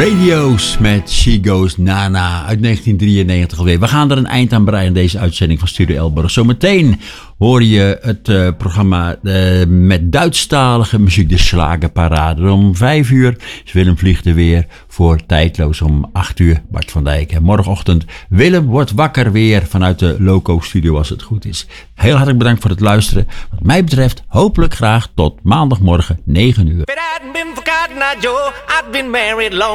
Radio's met She Goes Nana uit 1993 alweer. We gaan er een eind aan breien in deze uitzending van Studio Elburg. Zometeen hoor je het programma met Duitsstalige muziek, de Slagerparade. Om 5 uur is Willem Vliegt er weer voor Tijdloos. Om 8 uur Bart van Dijk. En morgenochtend Willem wordt wakker weer vanuit de Loco Studio als het goed is. Heel hartelijk bedankt voor het luisteren. Wat mij betreft hopelijk graag tot maandagmorgen 9 uur.